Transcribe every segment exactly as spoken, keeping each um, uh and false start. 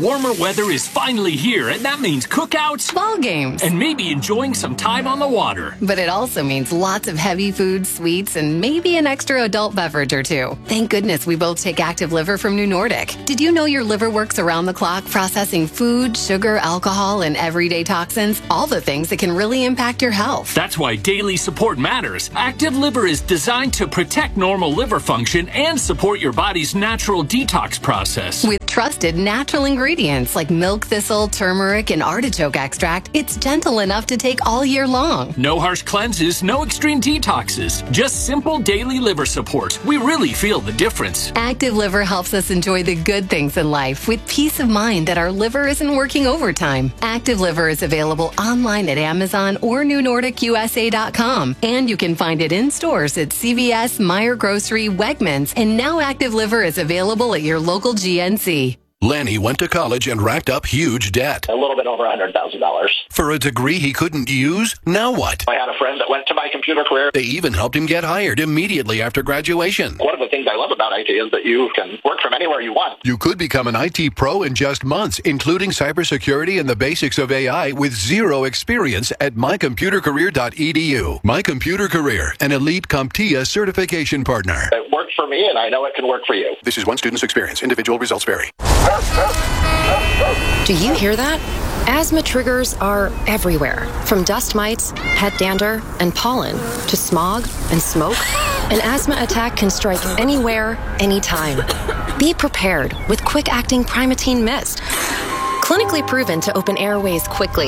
Warmer weather is finally here, and that means cookouts, ball games, and maybe enjoying some time on the water. But it also means lots of heavy food, sweets, and maybe an extra adult beverage or two. Thank goodness we both take Active Liver from New Nordic. Did you know your liver works around the clock processing food, sugar, alcohol, and everyday toxins? All the things that can really impact your health. That's why daily support matters. Active Liver is designed to protect normal liver function and support your body's natural detox process. With trusted natural ingredients like milk thistle, turmeric, and artichoke extract, it's gentle enough to take all year long. No harsh cleanses, no extreme detoxes. Just simple daily liver support. We really feel the difference. Active Liver helps us enjoy the good things in life with peace of mind that our liver isn't working overtime. Active Liver is available online at Amazon or new nordic u s a dot com. And you can find it in stores at C V S, Meijer Grocery, Wegmans, and now Active Liver is available at your local G N C. Lenny went to college and racked up huge debt. A little bit over one hundred thousand dollars. For a degree he couldn't use? Now what? I had a friend that went to My Computer Career. They even helped him get hired immediately after graduation. One of the things I love about I T is that you can work from anywhere you want. You could become an I T pro in just months, including cybersecurity and the basics of A I with zero experience at my computer career dot e d u. My Computer Career, an elite CompTIA certification partner. It worked for me, and I know it can work for you. This is one student's experience. Individual results vary. Do you hear that? Asthma triggers are everywhere, from dust mites, head dander, and pollen, to smog and smoke. An asthma attack can strike anywhere, anytime. Be prepared with quick-acting Primatene Mist. Clinically proven to open airways quickly.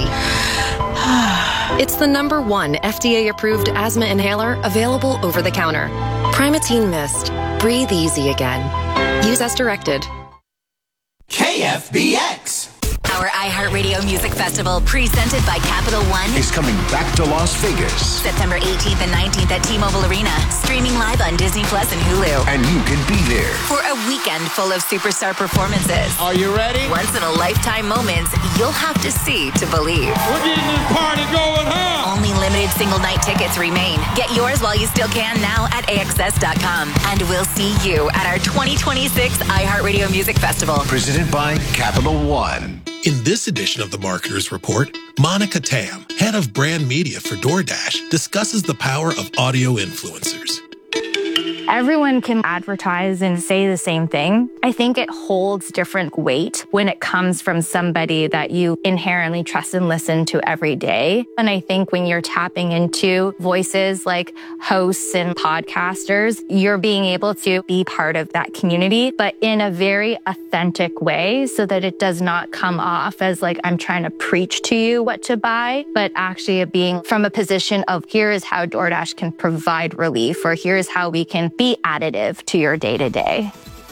It's the number one F D A-approved asthma inhaler available over the counter. Primatene Mist. Breathe easy again. Use as directed. K F B X. Our iHeartRadio Music Festival, presented by Capital One, is coming back to Las Vegas. September eighteenth and nineteenth at T-Mobile Arena, streaming live on Disney Plus and Hulu. And you can be there for a weekend full of superstar performances. Are you ready? Once-in-a-lifetime moments you'll have to see to believe. We're getting this party going, huh? Only limited single-night tickets remain. Get yours while you still can now at A X S dot com. And we'll see you at our twenty twenty-six iHeartRadio Music Festival. Presented by Capital One. In this edition of the Marketers Report, Monica Tam, head of brand media for DoorDash, discusses the power of audio influencers. Everyone can advertise and say the same thing. I think it holds different weight when it comes from somebody that you inherently trust and listen to every day. And I think when you're tapping into voices like hosts and podcasters, you're being able to be part of that community, but in a very authentic way so that it does not come off as like I'm trying to preach to you what to buy, but actually being from a position of here is how DoorDash can provide relief, or here's how we can be additive to your day-to-day.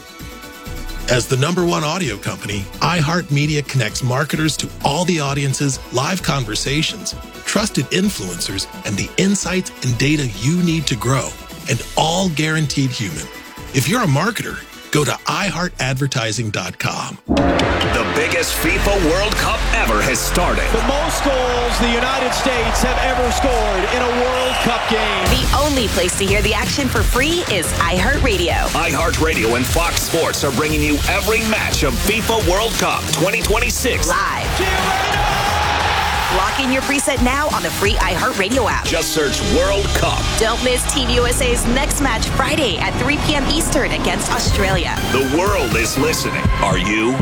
As the number one audio company, iHeartMedia connects marketers to all the audiences, live conversations, trusted influencers, and the insights and data you need to grow, and all guaranteed human. If you're a marketer, go to i heart advertising dot com. The biggest FIFA World Cup ever has started. The most goals the United States have ever scored in a World Cup game. The only place to hear the action for free is iHeartRadio. iHeartRadio and Fox Sports are bringing you every match of FIFA World Cup twenty twenty-six. Live. Lock in your preset now on the free iHeartRadio app. Just search World Cup. Don't miss Team U S A's next match Friday at three p.m. Eastern against Australia. The world is listening. Are you?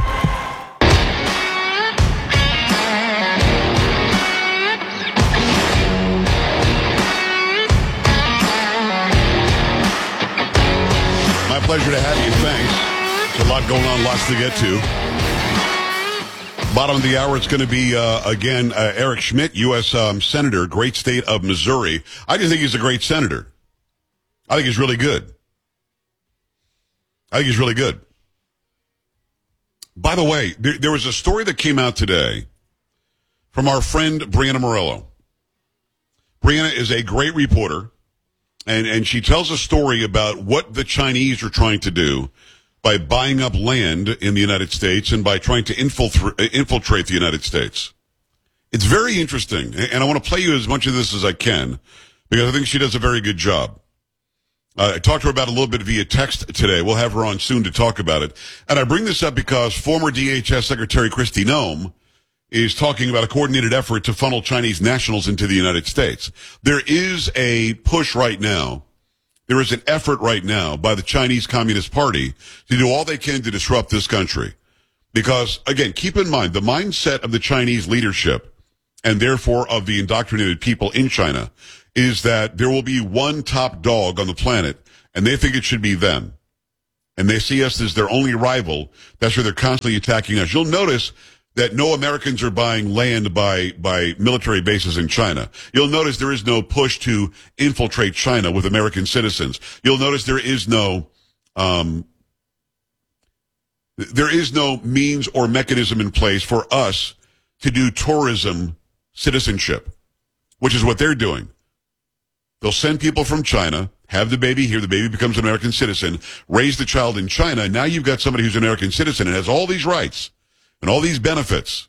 My pleasure to have you. Thanks. There's a lot going on, lots to get to. Bottom of the hour, it's going to be, uh, again, uh, Eric Schmidt, U S Um, Senator, great state of Missouri. I just think he's a great senator. I think he's really good. I think he's really good. By the way, there, there was a story that came out today from our friend Brianna Morello. Brianna is a great reporter, and, and she tells a story about what the Chinese are trying to do by buying up land in the United States and by trying to infiltrate, infiltrate the United States. It's very interesting, and I want to play you as much of this as I can because I think she does a very good job. Uh, I talked to her about it a little bit via text today. We'll have her on soon to talk about it. And I bring this up because former D H S Secretary Kristi Noem is talking about a coordinated effort to funnel Chinese nationals into the United States. There is a push right now. There is an effort right now by the Chinese Communist Party to do all they can to disrupt this country. Because, again, keep in mind, the mindset of the Chinese leadership, and therefore of the indoctrinated people in China, is that there will be one top dog on the planet, and they think it should be them. And they see us as their only rival. That's why they're constantly attacking us. You'll notice that no Americans are buying land by, by military bases in China. You'll notice there is no push to infiltrate China with American citizens. You'll notice there is no, um, there is no means or mechanism in place for us to do tourism citizenship, which is what they're doing. They'll send people from China, have the baby here, the baby becomes an American citizen, raise the child in China, and now you've got somebody who's an American citizen and has all these rights and all these benefits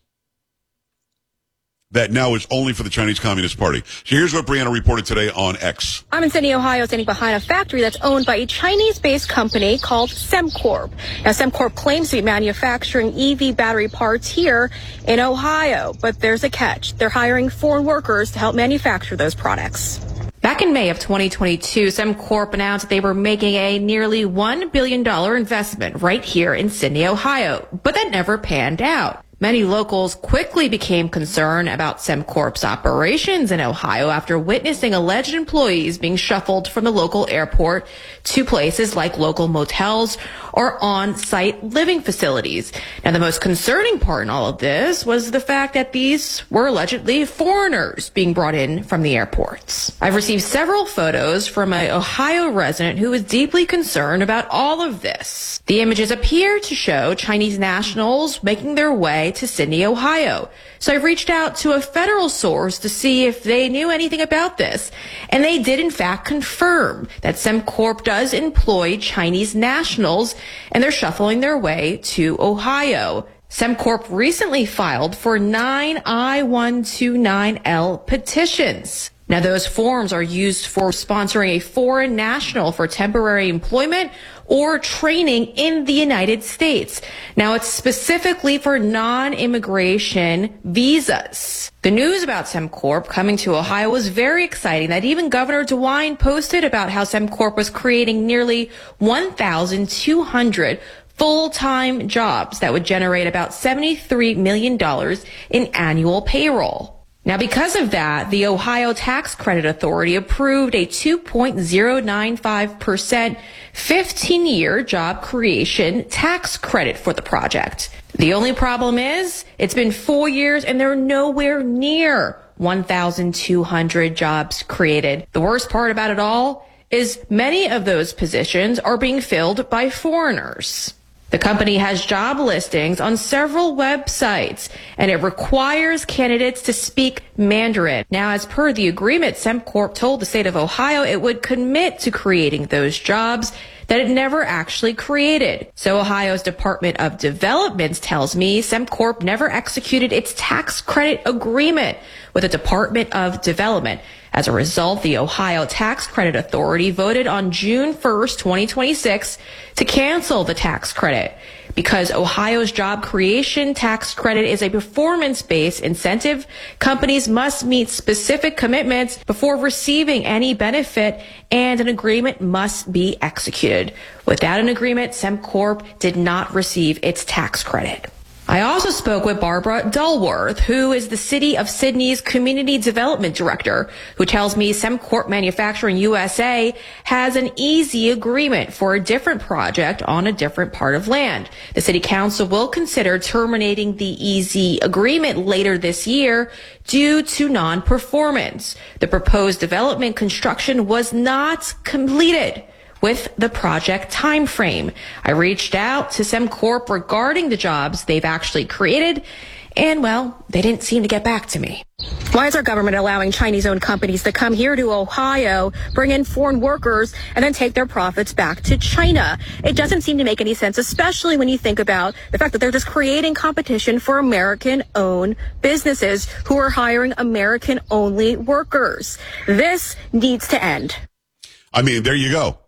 that now is only for the Chinese Communist Party. So here's what Brianna reported today on X. I'm in Sydney, Ohio, standing behind a factory that's owned by a Chinese-based company called SemCorp. Now, SemCorp claims to be manufacturing E V battery parts here in Ohio, but there's a catch. They're hiring foreign workers to help manufacture those products. Back in May of twenty twenty-two, SemCorp announced they were making a nearly one billion dollars investment right here in Sydney, Ohio, but that never panned out. Many locals quickly became concerned about SemCorp's operations in Ohio after witnessing alleged employees being shuffled from the local airport to places like local motels or on-site living facilities. Now, the most concerning part in all of this was the fact that these were allegedly foreigners being brought in from the airports. I've received several photos from an Ohio resident who is deeply concerned about all of this. The images appear to show Chinese nationals making their way to Sydney, Ohio. So I reached out to a federal source to see if they knew anything about this. And they did in fact confirm that SemCorp does employ Chinese nationals and they're shuffling their way to Ohio. SemCorp recently filed for nine I one two nine L petitions. Now, those forms are used for sponsoring a foreign national for temporary employment or training in the United States. Now, it's specifically for non-immigration visas. The news about SemCorp coming to Ohio was very exciting that even Governor DeWine posted about how SemCorp was creating nearly one thousand two hundred full-time jobs that would generate about seventy-three million dollars in annual payroll. Now, because of that, the Ohio Tax Credit Authority approved a two point zero nine five percent fifteen-year job creation tax credit for the project. The only problem is it's been four years and they're nowhere near one thousand two hundred jobs created. The worst part about it all is many of those positions are being filled by foreigners. The company has job listings on several websites, and it requires candidates to speak Mandarin. Now, as per the agreement, SemCorp told the state of Ohio it would commit to creating those jobs that it never actually created. So Ohio's Department of Development tells me SemCorp never executed its tax credit agreement with the Department of Development. As a result, the Ohio Tax Credit Authority voted on June first, twenty twenty-six to cancel the tax credit. Because Ohio's job creation tax credit is a performance-based incentive, companies must meet specific commitments before receiving any benefit, and an agreement must be executed. Without an agreement, SemCorp did not receive its tax credit. I also spoke with Barbara Dulworth, who is the City of Sydney's Community Development Director, who tells me SemCorp Manufacturing U S A has an easy agreement for a different project on a different part of land. The City Council will consider terminating the easy agreement later this year due to non-performance. The proposed development construction was not completed with the project time frame. I reached out to SemCorp regarding the jobs they've actually created, and, well, they didn't seem to get back to me. Why is our government allowing Chinese-owned companies to come here to Ohio, bring in foreign workers, and then take their profits back to China? It doesn't seem to make any sense, especially when you think about the fact that they're just creating competition for American-owned businesses who are hiring American-only workers. This needs to end. I mean, there you go.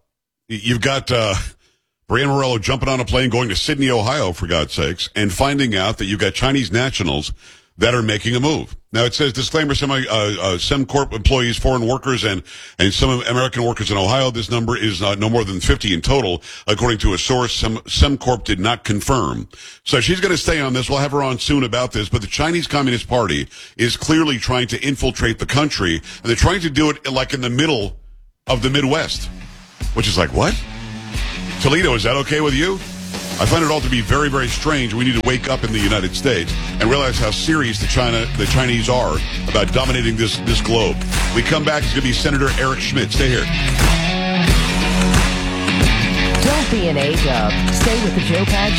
You've got uh, Brian Morello jumping on a plane going to Sydney, Ohio, for God's sakes, and finding out that you've got Chinese nationals that are making a move. Now, it says, disclaimer, some uh, uh, SemCorp employees, foreign workers, and, and some American workers in Ohio. This number is uh, no more than fifty in total, according to a source Sem- SemCorp did not confirm. So she's going to stay on this. We'll have her on soon about this. But the Chinese Communist Party is clearly trying to infiltrate the country, and they're trying to do it like in the middle of the Midwest, which is like, what? Toledo, is that okay with you? I find it all to be very, very strange. We need to wake up in the United States and realize how serious the China, the Chinese are about dominating this, this globe. We come back, it's going to be Senator Eric Schmidt. Stay here. Don't be an A-dub. Stay with the Joe Pad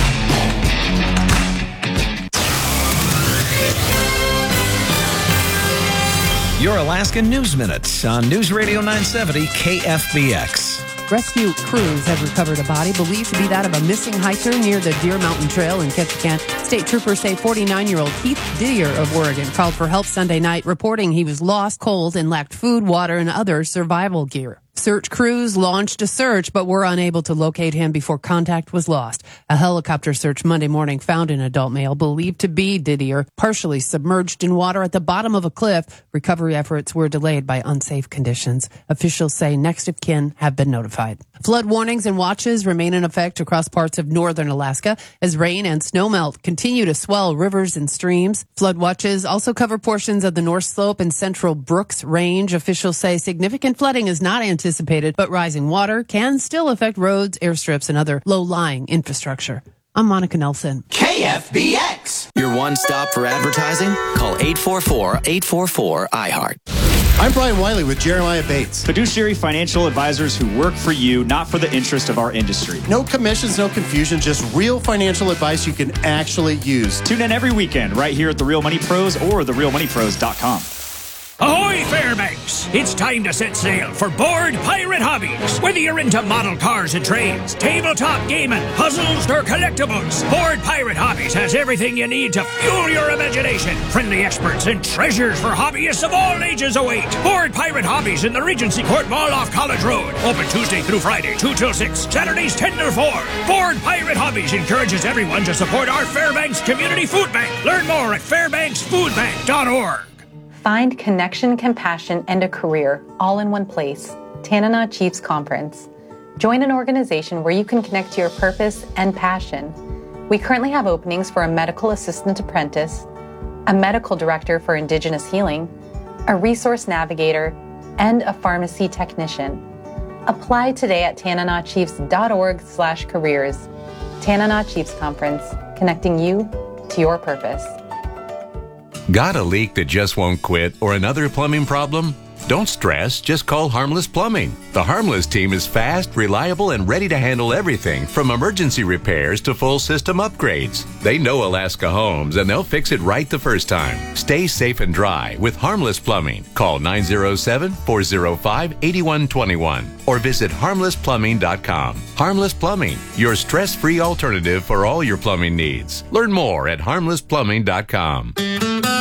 Show. Your Alaska News Minute on News Radio nine seventy K F B X. Rescue crews have recovered a body believed to be that of a missing hiker near the Deer Mountain Trail in Ketchikan. State troopers say forty-nine-year-old Keith Didier of Oregon called for help Sunday night, reporting he was lost, cold, and lacked food, water, and other survival gear. Search crews launched a search, but were unable to locate him before contact was lost. A helicopter search Monday morning found an adult male believed to be Didier, partially submerged in water at the bottom of a cliff. Recovery efforts were delayed by unsafe conditions. Officials say next of kin have been notified. Flood warnings and watches remain in effect across parts of northern Alaska as rain and snowmelt continue to swell rivers and streams. Flood watches also cover portions of the North Slope and Central Brooks Range. Officials say significant flooding is not anticipated. anticipated, but rising water can still affect roads, airstrips, and other low-lying infrastructure. I'm Monica Nelson. K F B X. Your one stop for advertising? Call eight four four, eight four four, I heart. I'm Brian Wiley with Jeremiah Bates. Fiduciary financial advisors who work for you, not for the interest of our industry. No commissions, no confusion, just real financial advice you can actually use. Tune in every weekend right here at The Real Money Pros or the real money pros dot com. Ahoy, Fairbanks! It's time to set sail for Board Pirate Hobbies. Whether you're into model cars and trains, tabletop gaming, puzzles, or collectibles, Board Pirate Hobbies has everything you need to fuel your imagination. Friendly experts and treasures for hobbyists of all ages await. Board Pirate Hobbies in the Regency Court Mall off College Road. Open Tuesday through Friday, two till six. Saturdays, ten till four. Board Pirate Hobbies encourages everyone to support our Fairbanks Community Food Bank. Learn more at fairbanks food bank dot org. Find connection, compassion, and a career all in one place. Tanana Chiefs Conference. Join an organization where you can connect to your purpose and passion. We currently have openings for a medical assistant apprentice, a medical director for Indigenous healing, a resource navigator, and a pharmacy technician. Apply today at tanana chiefs dot org slash careers. Tanana Chiefs Conference, connecting you to your purpose. Got a leak that just won't quit or another plumbing problem? Don't stress, just call Harmless Plumbing. The Harmless team is fast, reliable, and ready to handle everything from emergency repairs to full system upgrades. They know Alaska homes and they'll fix it right the first time. Stay safe and dry with Harmless Plumbing. Call nine zero seven, four zero five, eight one two one or visit harmless plumbing dot com. Harmless Plumbing, your stress-free alternative for all your plumbing needs. Learn more at harmless plumbing dot com.